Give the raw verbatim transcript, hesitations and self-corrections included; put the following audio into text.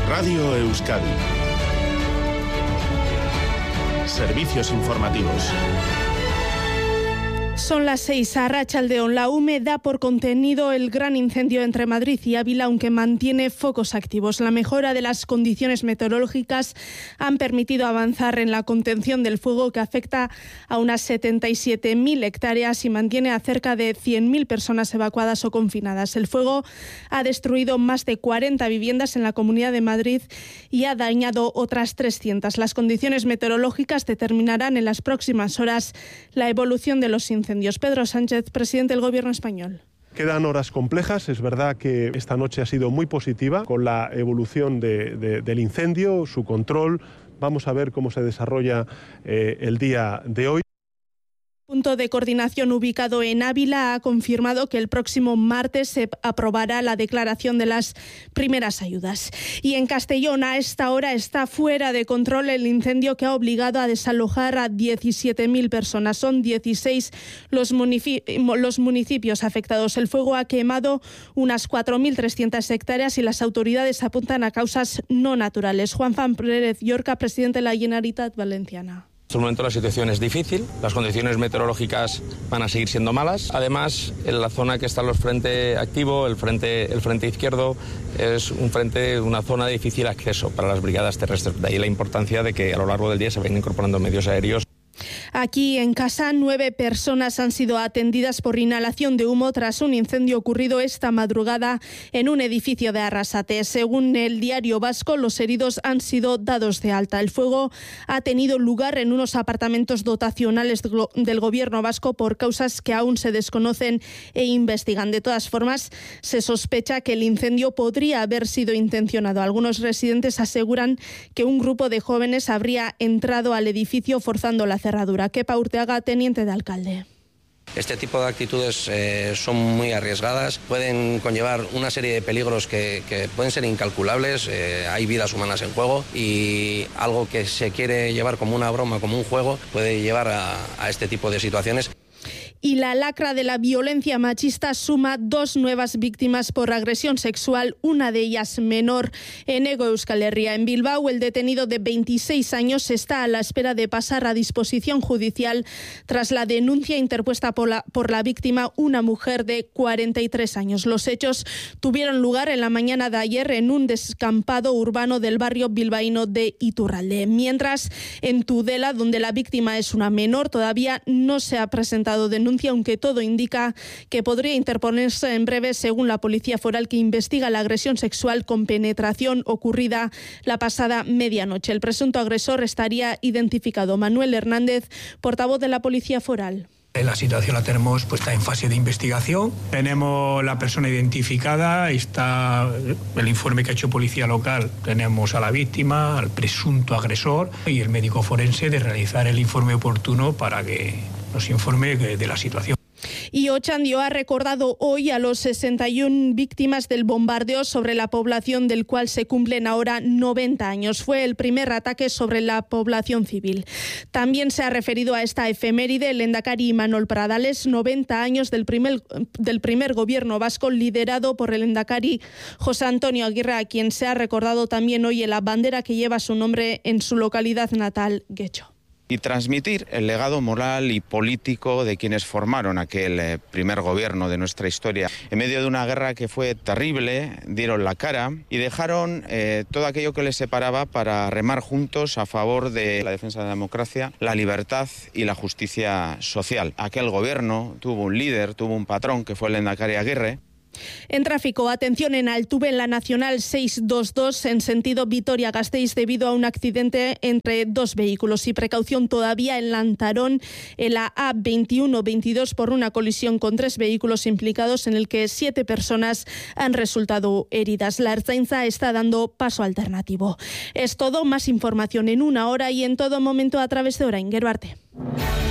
Radio Euskadi. Servicios informativos. Son las seis. A Arratsaldeon. La U M E da por contenido el gran incendio entre Madrid y Ávila, aunque mantiene focos activos. La mejora de las condiciones meteorológicas han permitido avanzar en la contención del fuego, que afecta a unas setenta y siete mil hectáreas y mantiene a cerca de cien mil personas evacuadas o confinadas. El fuego ha destruido más de cuarenta viviendas en la Comunidad de Madrid y ha dañado otras trescientas. Las condiciones meteorológicas determinarán en las próximas horas la evolución de los incendios. Pedro Sánchez, presidente del Gobierno español. Quedan horas complejas. Es verdad que esta noche ha sido muy positiva con la evolución de, de, del incendio, su control. Vamos a ver cómo se desarrolla eh, el día de hoy. El punto de coordinación ubicado en Ávila ha confirmado que el próximo martes se aprobará la declaración de las primeras ayudas. Y en Castellón, a esta hora, está fuera de control el incendio que ha obligado a desalojar a diecisiete mil personas. Son dieciséis los, munici- los municipios afectados. El fuego ha quemado unas cuatro mil trescientas hectáreas y las autoridades apuntan a causas no naturales. Juan Fran Pérez Llorca, presidente de la Generalitat Valenciana. En este momento la situación es difícil, las condiciones meteorológicas van a seguir siendo malas. Además, en la zona que está los frente activo, el frente, el frente izquierdo, es un frente, una zona de difícil acceso para las brigadas terrestres. De ahí la importancia de que a lo largo del día se vayan incorporando medios aéreos. Aquí en Casa, nueve personas han sido atendidas por inhalación de humo tras un incendio ocurrido esta madrugada en un edificio de Arrasate. Según el Diario Vasco, los heridos han sido dados de alta. El fuego ha tenido lugar en unos apartamentos dotacionales del Gobierno vasco por causas que aún se desconocen e investigan. De todas formas, se sospecha que el incendio podría haber sido intencionado. Algunos residentes aseguran que un grupo de jóvenes habría entrado al edificio forzando la cerradura. Kepa Urteaga, teniente de alcalde. Este tipo de actitudes eh, son muy arriesgadas, pueden conllevar una serie de peligros que, que pueden ser incalculables, eh, hay vidas humanas en juego y algo que se quiere llevar como una broma, como un juego, puede llevar a, a este tipo de situaciones. Y la lacra de la violencia machista suma dos nuevas víctimas por agresión sexual, una de ellas menor, en Hego Euskal Herria. En Bilbao, el detenido de veintiséis años está a la espera de pasar a disposición judicial tras la denuncia interpuesta por la, por la víctima, una mujer de cuarenta y tres años. Los hechos tuvieron lugar en la mañana de ayer en un descampado urbano del barrio bilbaíno de Iturralde. Mientras, en Tudela, donde la víctima es una menor, todavía no se ha presentado denuncia, aunque todo indica que podría interponerse en breve, según la Policía Foral, que investiga la agresión sexual con penetración ocurrida la pasada medianoche. El presunto agresor estaría identificado. Manuel Hernández, portavoz de la Policía Foral. La situación la tenemos puesta en fase de investigación. Tenemos la persona identificada, está el informe que ha hecho Policía Local. Tenemos a la víctima, al presunto agresor y el médico forense de realizar el informe oportuno para que nos informe de la situación. Y Otxandio ha recordado hoy a los sesenta y una víctimas del bombardeo sobre la población, del cual se cumplen ahora noventa años. Fue el primer ataque sobre la población civil. También se ha referido a esta efeméride el lehendakari Imanol Pradales, noventa años del primer, del primer gobierno vasco liderado por el lehendakari José Antonio Aguirre, a quien se ha recordado también hoy en la bandera que lleva su nombre en su localidad natal, Guecho. Y transmitir el legado moral y político de quienes formaron aquel eh, primer gobierno de nuestra historia. En medio de una guerra que fue terrible, dieron la cara y dejaron eh, todo aquello que les separaba para remar juntos a favor de la defensa de la democracia, la libertad y la justicia social. Aquel gobierno tuvo un líder, tuvo un patrón, que fue el lehendakari Aguirre. En tráfico, atención en Altuve, en la Nacional seiscientos veintidós, en sentido Vitoria-Gasteiz, debido a un accidente entre dos vehículos. Y precaución todavía en Lantarón, en la A veintiuno veintidós, por una colisión con tres vehículos implicados, en el que siete personas han resultado heridas. La Ertzaintza está dando paso alternativo. Es todo. Más información en una hora y en todo momento a través de Orain. Gero arte.